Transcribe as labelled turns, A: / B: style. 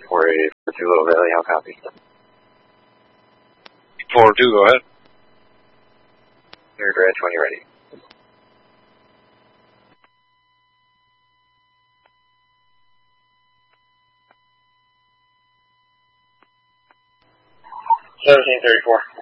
A: 482 Little Valley, how copy?
B: 4-2, go ahead.
A: Air Grad 20 ready. $17.34.